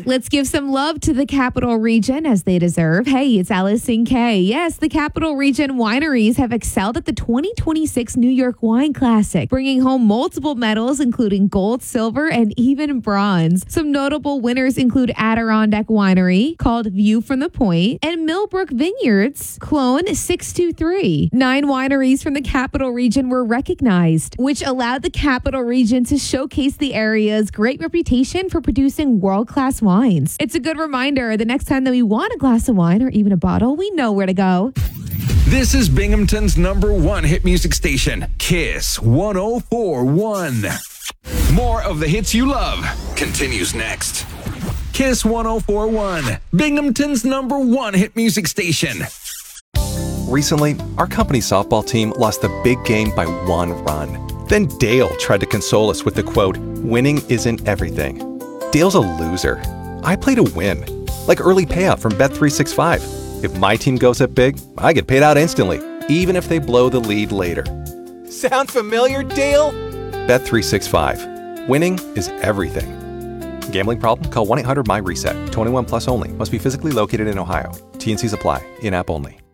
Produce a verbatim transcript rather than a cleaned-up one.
Let's give some love to the Capital Region as they deserve. Hey, it's Allison Kay. Yes, the Capital Region wineries have excelled at the twenty twenty-six New York Wine Classic, bringing home multiple medals, including gold, silver, and even bronze. Some notable winners include Adirondack Winery, called View from the Point, and Millbrook Vineyards, Clone six two three. Nine wineries from the Capital Region were recognized, which allowed the Capital Region to showcase the area's great reputation for producing world-class wines. It's a good reminder the next time that we want a glass of wine or even a bottle, we know where to go. This is Binghamton's number one hit music station, Kiss one oh four point one. More of the hits you love continues next. Kiss one oh four point one, Binghamton's number one hit music station. Recently, our company softball team lost the big game by one run. Then Dale tried to console us with the quote, "Winning isn't everything." Dale's a loser. I play to win, like early payout from Bet three sixty-five. If my team goes up big, I get paid out instantly, even if they blow the lead later. Sound familiar, Dale? Bet three sixty-five. Winning is everything. Gambling problem? Call one eight hundred M Y RESET. twenty-one plus only. Must be physically located in Ohio. T and Cs apply. In-app only.